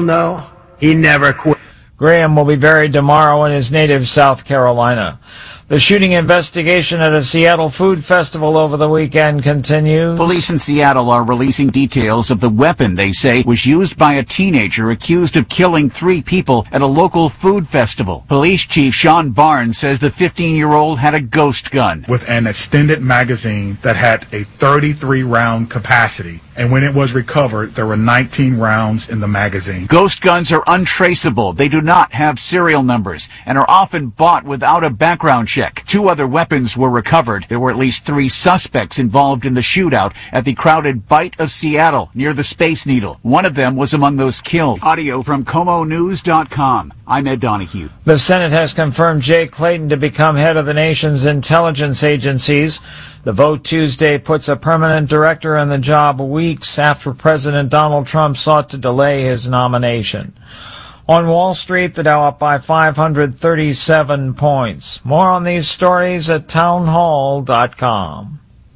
know he never quit. Graham will be buried tomorrow in his native South Carolina. The shooting investigation at a Seattle food festival over the weekend continues. Police in Seattle are releasing details of the weapon they say was used by a teenager accused of killing 3 people at a local food festival. Police Chief Sean Barnes says the 15-year-old had a ghost gun with an extended magazine that had a 33-round capacity. And when it was recovered, there were 19 rounds in the magazine. Ghost guns are untraceable. They do not have serial numbers and are often bought without a background check. 2 other weapons were recovered. There were at least 3 suspects involved in the shootout at the crowded Bite of Seattle near the Space Needle. One of them was among those killed. Audio from KomoNews.com. I'm Ed Donahue. The Senate has confirmed Jay Clayton to become head of the nation's intelligence agencies. The vote Tuesday puts a permanent director in the job weeks after President Donald Trump sought to delay his nomination. On Wall Street, the Dow up by 537 points. More on these stories at townhall.com.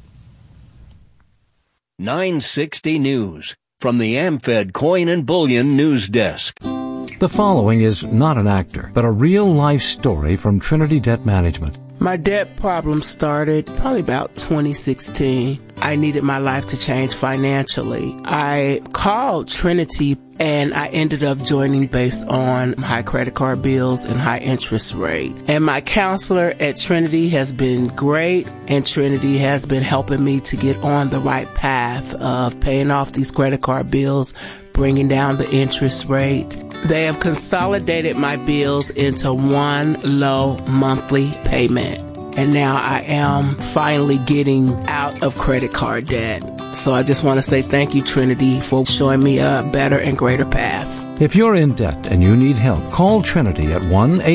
960 News from the AmFed Coin and Bullion News Desk. The following is not an actor, but a real-life story from Trinity Debt Management. My debt problem started probably about 2016. I needed my life to change financially. I called Trinity and I ended up joining based on high credit card bills and high interest rate. And my counselor at Trinity has been great, and Trinity has been helping me to get on the right path of paying off these credit card bills, bringing down the interest rate. They have consolidated my bills into one low monthly payment. And now I am finally getting out of credit card debt. So I just want to say thank you, Trinity, for showing me a better and greater path. If you're in debt and you need help, call Trinity at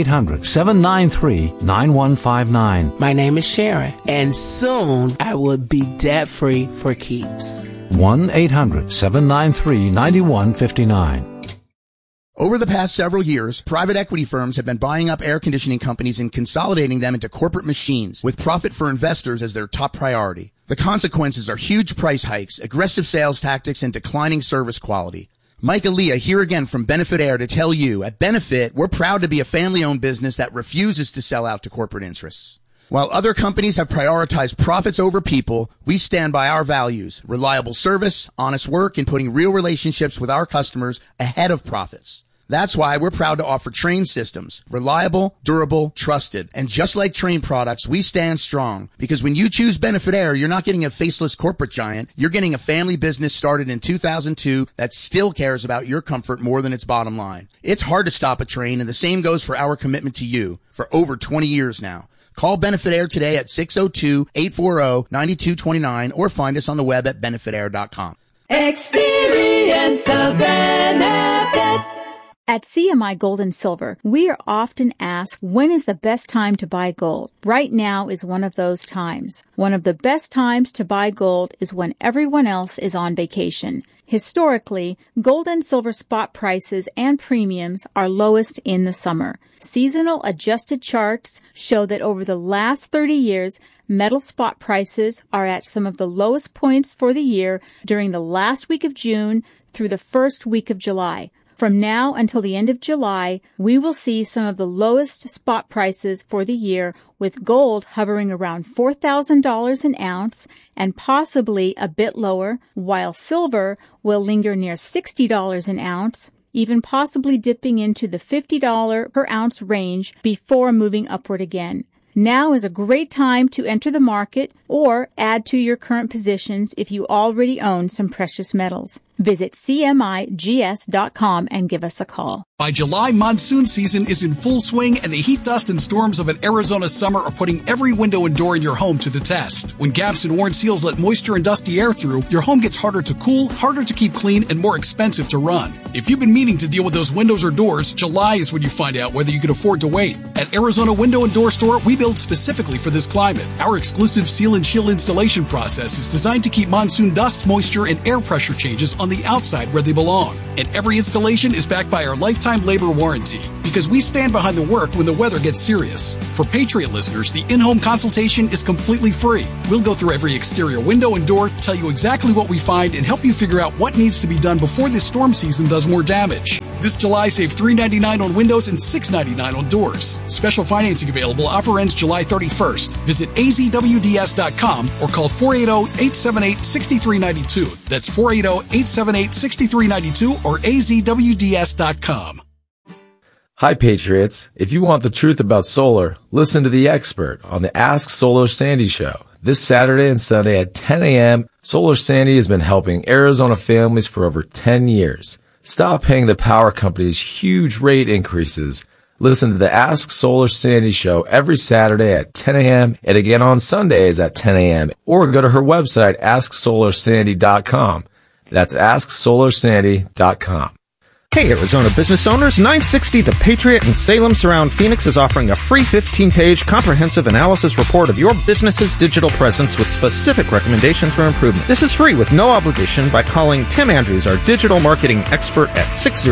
1-800-793-9159. My name is Sharon, and soon I will be debt-free for keeps. 1-800-793-9159. Over the past several years, private equity firms have been buying up air conditioning companies and consolidating them into corporate machines, with profit for investors as their top priority. The consequences are huge price hikes, aggressive sales tactics, and declining service quality. Mike Aaliyah here again from Benefit Air to tell you, at Benefit, we're proud to be a family-owned business that refuses to sell out to corporate interests. While other companies have prioritized profits over people, we stand by our values: reliable service, honest work, and putting real relationships with our customers ahead of profits. That's why we're proud to offer Trane systems. Reliable, durable, trusted. And just like Trane products, we stand strong. Because when you choose Benefit Air, you're not getting a faceless corporate giant. You're getting a family business started in 2002 that still cares about your comfort more than its bottom line. It's hard to stop a Trane, and the same goes for our commitment to you for over 20 years now. Call Benefit Air today at 602-840-9229 or find us on the web at benefitair.com. Experience the benefit. At CMI Gold and Silver, we are often asked, when is the best time to buy gold? Right now is one of those times. One of the best times to buy gold is when everyone else is on vacation. Historically, gold and silver spot prices and premiums are lowest in the summer. Seasonal adjusted charts show that over the last 30 years, metal spot prices are at some of the lowest points for the year during the last week of June through the first week of July. From now until the end of July, we will see some of the lowest spot prices for the year, with gold hovering around $4,000 an ounce and possibly a bit lower, while silver will linger near $60 an ounce, even possibly dipping into the $50 per ounce range before moving upward again. Now is a great time to enter the market or add to your current positions if you already own some precious metals. Visit CMIGS.com and give us a call. By July, monsoon season is in full swing, and the heat, dust, and storms of an Arizona summer are putting every window and door in your home to the test. When gaps and worn seals let moisture and dusty air through, your home gets harder to cool, harder to keep clean, and more expensive to run. If you've been meaning to deal with those windows or doors, July is when you find out whether you can afford to wait. At Arizona Window and Door Store, we build specifically for this climate. Our exclusive seal and chill installation process is designed to keep monsoon dust, moisture, and air pressure changes on the outside where they belong. And every installation is backed by our lifetime labor warranty, because we stand behind the work when the weather gets serious. For Patriot listeners, the in-home consultation is completely free. We'll go through every exterior window and door, tell you exactly what we find, and help you figure out what needs to be done before this storm season does more damage. This July, save $3.99 on windows and $6.99 on doors. Special financing available. Offer ends July 31st. Visit azwds.com or call 480-878-6392. That's 480-878-6392 or azwds.com. Hi, Patriots. If you want the truth about solar, listen to the expert on the Ask Solar Sandy show. This Saturday and Sunday at 10 a.m., Solar Sandy has been helping Arizona families for over 10 years. Stop paying the power companies huge rate increases. Listen to the Ask Solar Sandy show every Saturday at 10 a.m. and again on Sundays at 10 a.m. Or go to her website, AskSolarSandy.com. That's AskSolarSandy.com. Hey, Arizona business owners, 960 The Patriot in Salem Surround Phoenix is offering a free 15-page comprehensive analysis report of your business's digital presence with specific recommendations for improvement. This is free with no obligation by calling Tim Andrews, our digital marketing expert, at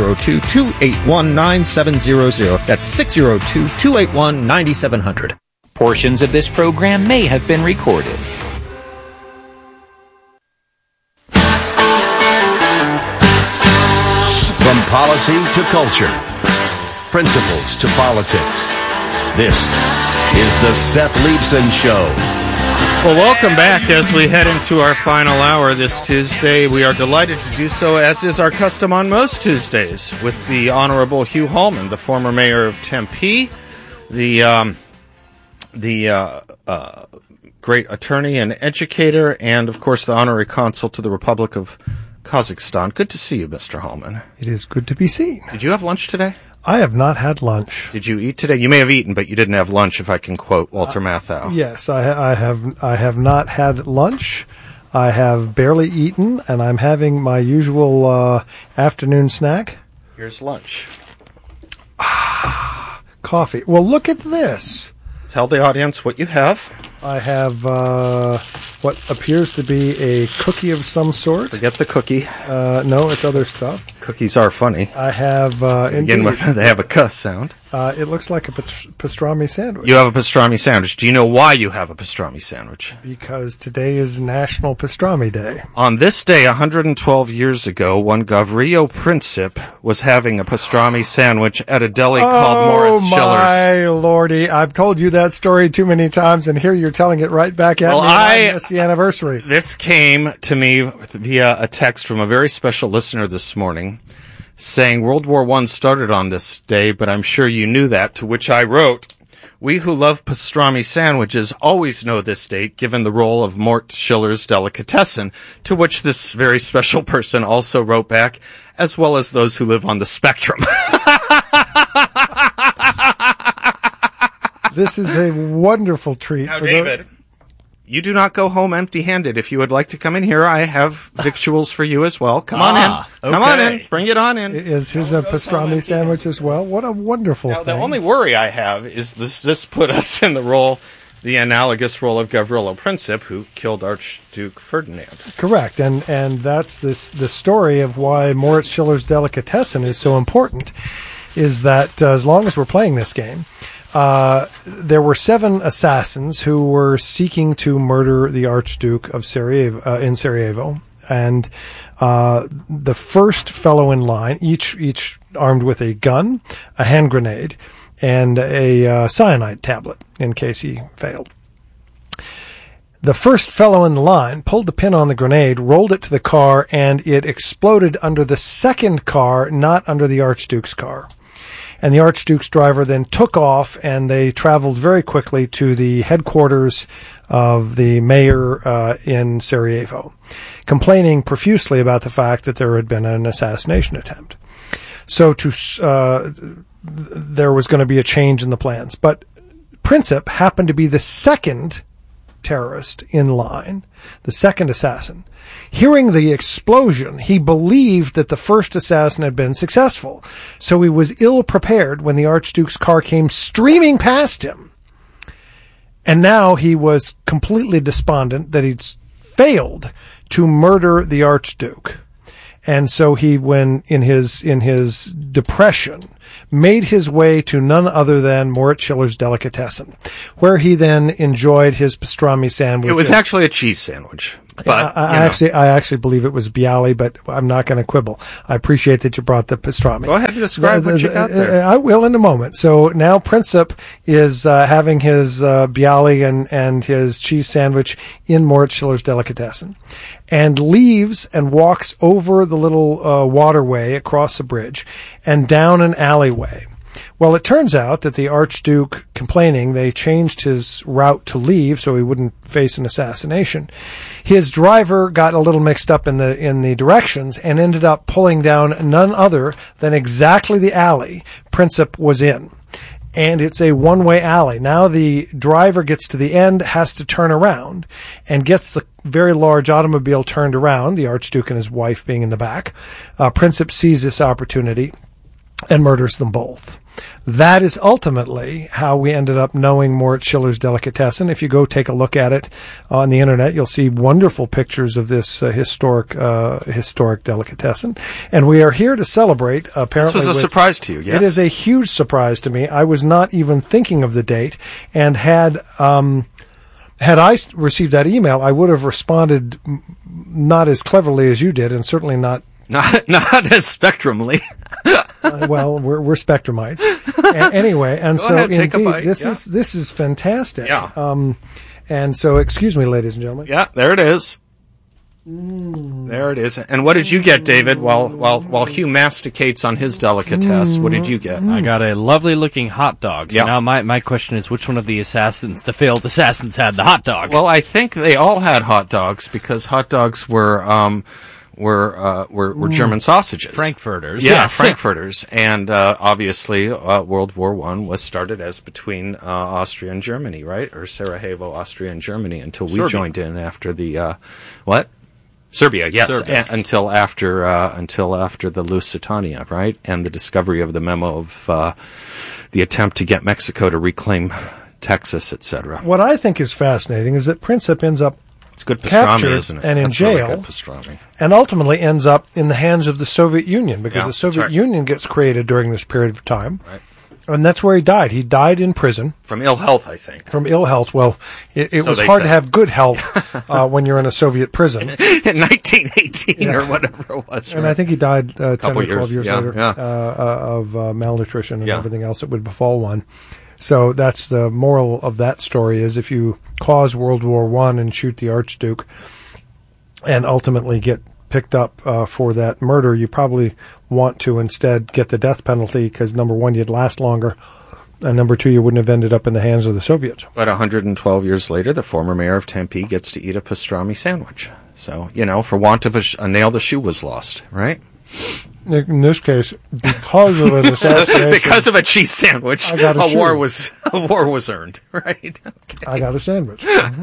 602-281-9700. That's 602-281-9700. Portions of this program may have been recorded. From policy to culture, principles to politics, this is the Seth Leibsohn Show. Well, welcome back as we head into our final hour this Tuesday. We are delighted to do so, as is our custom on most Tuesdays, with the Honorable Hugh Hallman, the former mayor of Tempe, the great attorney and educator, and, of course, the honorary consul to the Republic of Kazakhstan. Good to see you, Mr. Hallman. It is good to be seen. Did you have lunch today? I have not had lunch. Did you eat today? You may have eaten, but you didn't have lunch, if I can quote Walter Matthau. Yes, I have not had lunch. I have barely eaten, and I'm having my usual afternoon snack. Here's lunch. Coffee. Well, look at this. Tell the audience what you have. I have what appears to be a cookie of some sort. Forget the cookie. No, it's other stuff. Cookies are funny. I have again with they have a cuss sound. It looks like a pastrami sandwich. You have a pastrami sandwich. Do you know why you have a pastrami sandwich? Because today is National Pastrami Day. On this day, 112 years ago, one Gavrilo Princip was having a pastrami sandwich at a deli called Moritz Schiller's. Oh, my lordy. I've told you that story too many times, and here you're telling it right back at me. I miss the anniversary. This came to me via a text from a very special listener this morning, saying World War I started on this day, but I'm sure you knew that, to which I wrote, we who love pastrami sandwiches always know this date, given the role of Mort Schiller's delicatessen, to which this very special person also wrote back, as well as those who live on the spectrum. This is a wonderful treat. Now, David, you do not go home empty-handed. If you would like to come in here, I have victuals for you as well. Come on in. Okay. Come on in. Bring it on in. Is his a pastrami sandwich as well? What a wonderful thing. The only worry I have is this put us in the analogous role of Gavrilo Princip, who killed Archduke Ferdinand. Correct, and that's the story of why Moritz Schiller's delicatessen is so important, is that as long as we're playing this game, there were 7 assassins who were seeking to murder the Archduke of Sarajevo, and the first fellow in line, each armed with a gun, a hand grenade, and a cyanide tablet in case he failed. The first fellow in the line pulled the pin on the grenade, rolled it to the car, and it exploded under the second car, not under the Archduke's car. And the Archduke's driver then took off, and they traveled very quickly to the headquarters of the mayor in Sarajevo, complaining profusely about the fact that there had been an assassination attempt. So there was going to be a change in the plans. But Princip happened to be the second terrorist in line, the second assassin. Hearing the explosion, he believed that the first assassin had been successful, so he was ill prepared when the Archduke's car came streaming past him. And now he was completely despondent that he'd failed to murder the Archduke. And so he, when in his depression, made his way to none other than Moritz Schiller's delicatessen, where he then enjoyed his pastrami sandwich. It was actually a cheese sandwich. But I actually believe it was Bialy, but I'm not going to quibble. I appreciate that you brought the pastrami. Go ahead and describe what you got there. I will in a moment. So now Princip is having his Bialy and his cheese sandwich in Moritz Schiller's Delicatessen, and leaves and walks over the little waterway across the bridge and down an alleyway. Well, it turns out that the Archduke, complaining, they changed his route to leave so he wouldn't face an assassination. His driver got a little mixed up in the directions and ended up pulling down none other than exactly the alley Princip was in. And it's a one-way alley. Now the driver gets to the end, has to turn around, and gets the very large automobile turned around, the Archduke and his wife being in the back. Princip sees this opportunity and murders them both. That is ultimately how we ended up knowing Moritz Schiller's Delicatessen. If you go take a look at it on the internet, you'll see wonderful pictures of this historic delicatessen. And we are here to celebrate, apparently. This was a surprise to you, yes? It is a huge surprise to me. I was not even thinking of the date, and had I received that email, I would have responded not as cleverly as you did, and certainly not as spectrumly. Well, we're Spectrumites. Anyway, and Go so ahead, take a indeed, bite. this is fantastic. Yeah. And so, excuse me, ladies and gentlemen. Yeah, there it is. There it is. And what did you get, David? While Hugh masticates on his delicatessen, what did you get? I got a lovely looking hot dog. So Yep. now my question is, which one of the failed assassins had the hot dog? Well, I think they all had hot dogs because hot dogs were German sausages. Frankfurters. Yeah, yes. Frankfurters. And obviously, World War I was started as between Austria and Germany, right? Or Sarajevo, Austria and Germany, until we Serbia. joined in after the what? Serbia, yes. Serbia. Until after the Lusitania, right? And the discovery of the memo of the attempt to get Mexico to reclaim Texas, etc. What I think is fascinating is that Princip ends up It's good pastrami, captured isn't it? and in That's jail, really good pastrami. and ultimately ends up in the hands of the Soviet Union, because Yeah, the Soviet that's right. Union gets created during this period of time. Right. And that's where he died. He died in prison. From ill health, I think. From ill health. Well, it So was they hard say. to have good health when you're in a Soviet prison. In 1918 or whatever it was. And right? I think he died 10 or 12 years. years Yeah, later yeah. of malnutrition and Yeah. everything else that would befall one. So that's the moral of that story, is if you cause World War I and shoot the Archduke and ultimately get picked up for that murder, you probably want to instead get the death penalty, because number one, you'd last longer, and number two, you wouldn't have ended up in the hands of the Soviets. But 112 years later, the former mayor of Tempe gets to eat a pastrami sandwich. So, for want of a nail, the shoe was lost, right? In this case, because of an assassination, because of a cheese sandwich, I got a war shoe. was earned, right? Okay. I got a sandwich.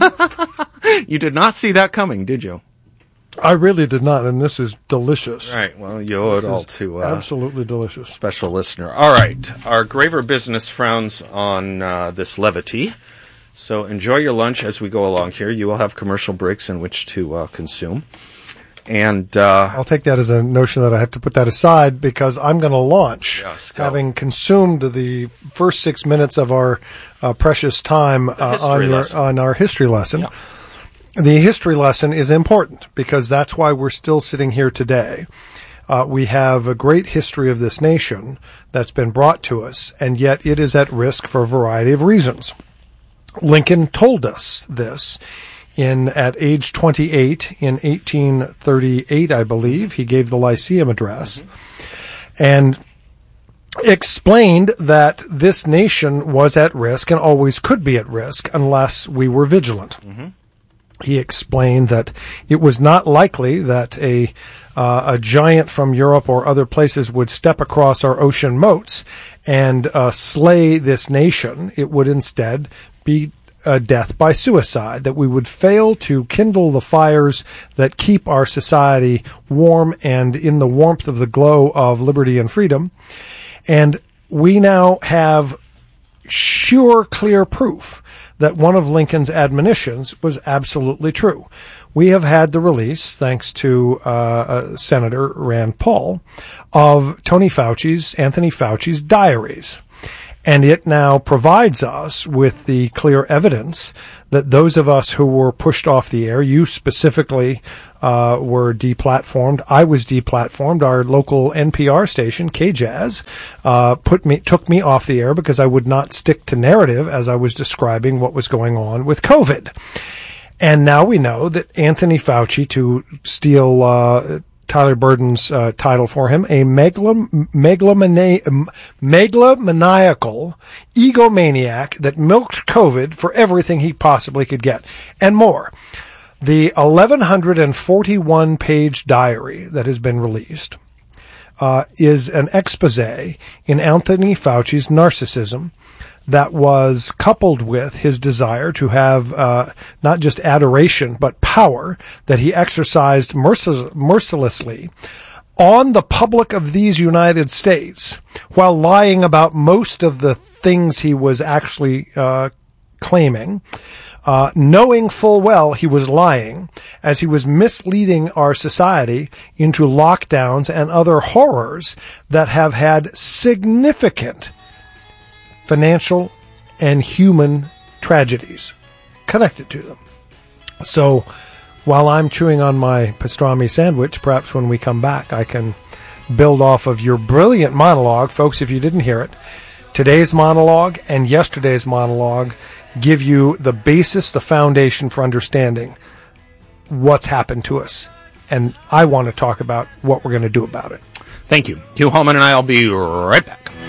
You did not see that coming, did you? I really did not, and this is delicious. Right. Well, you owe it all to absolutely delicious. Special listener. All right. Our graver business frowns on this levity. So enjoy your lunch as we go along here. You will have commercial breaks in which to consume. And I'll take that as a notion that I have to put that aside, because I'm going to launch, having consumed the first 6 minutes of our precious time on our history lesson. Yeah. The history lesson is important because that's why we're still sitting here today. We have a great history of this nation that's been brought to us, and yet it is at risk for a variety of reasons. Lincoln told us this at age 28 in 1838, I believe. He gave the Lyceum address and explained that this nation was at risk and always could be at risk unless we were vigilant. Mm-hmm. He explained that it was not likely that a giant from Europe or other places would step across our ocean moats and slay this nation. It would instead be death by suicide, that we would fail to kindle the fires that keep our society warm and in the warmth of the glow of liberty and freedom. And we now have sure, clear proof that one of Lincoln's admonitions was absolutely true. We have had the release, thanks to Senator Rand Paul, of Anthony Fauci's diaries. And it now provides us with the clear evidence that those of us who were pushed off the air, you specifically, were deplatformed. I was deplatformed. Our local NPR station, KJazz, took me off the air because I would not stick to narrative as I was describing what was going on with COVID. And now we know that Anthony Fauci, to steal Tyler Burden's title for him, a megalomaniacal egomaniac that milked COVID for everything he possibly could get, and more. The 1,141-page diary that has been released is an expose in Anthony Fauci's narcissism that was coupled with his desire to have not just adoration but power that he exercised mercilessly on the public of these United States while lying about most of the things he was actually claiming, knowing full well he was lying as he was misleading our society into lockdowns and other horrors that have had significant financial and human tragedies connected to them. So while I'm chewing on my pastrami sandwich, perhaps when we come back, I can build off of your brilliant monologue. Folks, if you didn't hear it, today's monologue and yesterday's monologue give you the basis, the foundation for understanding what's happened to us. And I want to talk about what we're going to do about it. Thank you. Hugh Hallman and I will be right back.